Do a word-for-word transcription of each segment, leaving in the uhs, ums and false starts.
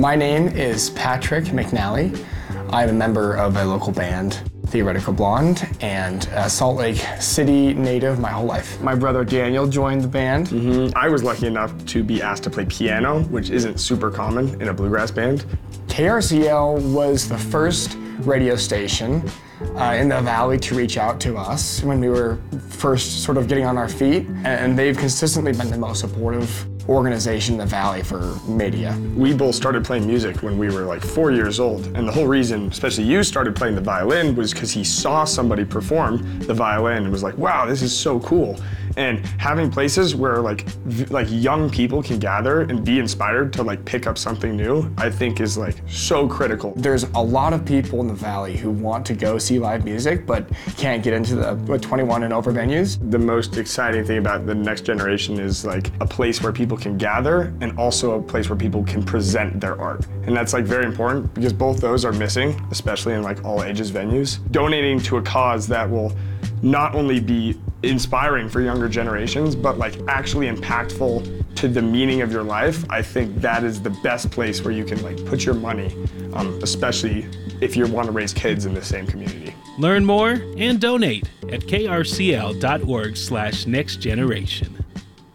My name is Patrick McNally. I'm a member of a local band, Theoretical Blonde, and a Salt Lake City native my whole life. My brother Daniel joined the band. Mm-hmm. I was lucky enough to be asked to play piano, which isn't super common in a bluegrass band. K R C L was the first radio station uh, in the Valley to reach out to us when we were first sort of getting on our feet, and they've consistently been the most supportive organization in the Valley for media. We both started playing music when we were like four years old, and the whole reason, especially you started playing the violin, was because he saw somebody perform the violin and was like, wow, this is so cool. And having places where like v- like young people can gather and be inspired to like pick up something new, I think is like so critical. There's a lot of people in the Valley who want to go see live music but can't get into the what, twenty-one and over venues. The most exciting thing about the next generation is like a place where people can gather and also a place where people can present their art. And that's like very important because both those are missing, especially in like all ages venues. Donating to a cause that will not only be inspiring for younger generations, but like actually impactful to the meaning of your life, I think that is the best place where you can like put your money, um, especially if you want to raise kids in the same community. Learn more and donate at krcl.org slash next generation.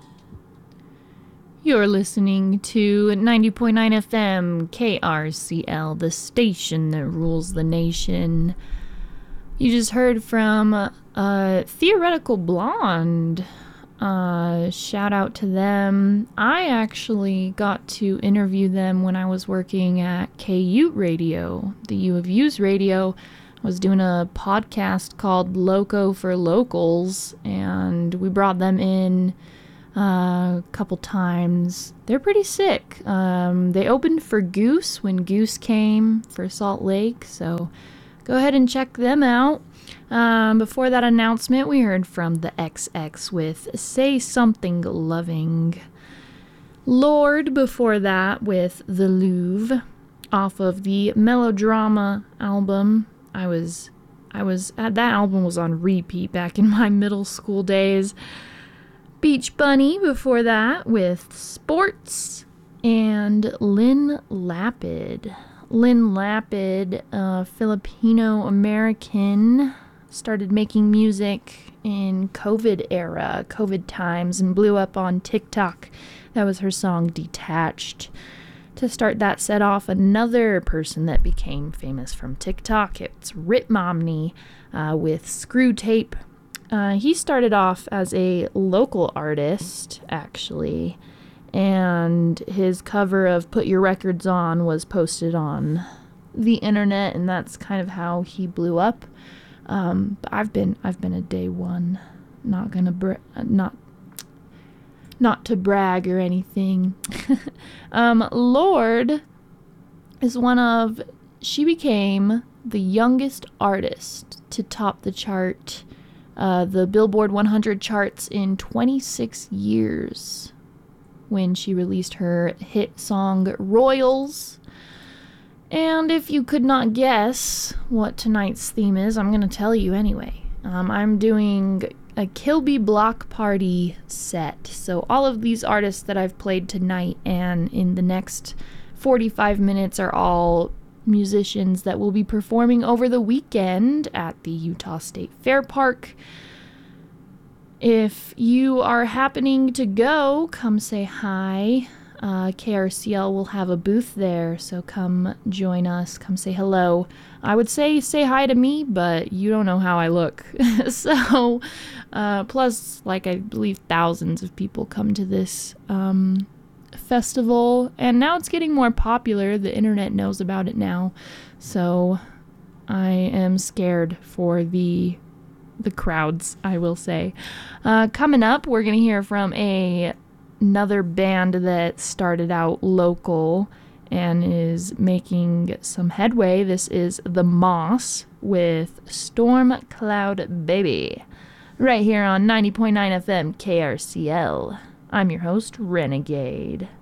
You're listening to ninety point nine F M K R C L, the station that rules the nation. You just heard from uh, Theoretical Blonde. Uh, shout out to them. I actually got to interview them when I was working at K U Radio, the U of U's radio. I was doing a podcast called Loco for Locals, and we brought them in uh, a couple times. They're pretty sick. Um, they opened for Goose when Goose came for Salt Lake, so go ahead and check them out. Um, before that announcement, we heard from the X X with Say Something Loving. Lorde before that with The Louvre off of the Melodrama album. I was, I was, uh, that album was on repeat back in my middle school days. Beach Bunny before that with Sports, and Lynn Lapid. Lynn Lapid, uh, Filipino-American, started making music in COVID era, COVID times, and blew up on TikTok. That was her song Detached. To start that set off, another person that became famous from TikTok, it's Rit Momney uh, with Screw Tape. Uh, he started off as a local artist, actually, and his cover of Put Your Records On was posted on the internet, and that's kind of how he blew up. Um, but I've been I've been a day one, not gonna bra- not not to brag or anything. um, Lorde is one of she became the youngest artist to top the chart, uh, the Billboard one hundred charts in twenty-six years. When she released her hit song Royals. And if you could not guess what tonight's theme is, I'm going to tell you anyway. Um, I'm doing a Kilby Block Party set. So all of these artists that I've played tonight and in the next forty-five minutes are all musicians that will be performing over the weekend at the Utah State Fair Park. If you are happening to go, come say hi. Uh, K R C L will have a booth there, so come join us. Come say hello. I would say say hi to me, but you don't know how I look. so, uh, plus, like I believe thousands of people come to this um, festival, and now it's getting more popular. The internet knows about it now, so I am scared for the the crowds, I will say. Uh, coming up, we're going to hear from a another band that started out local and is making some headway. This is The Moss with Storm Cloud Baby, right here on ninety point nine F M K R C L. I'm your host, Renegade.